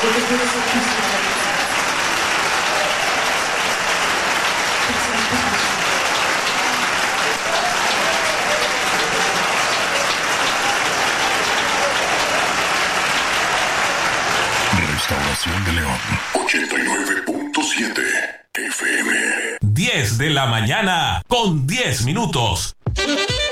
Restauración de León, 89.7 FM. 10 de la mañana con 10 minutos.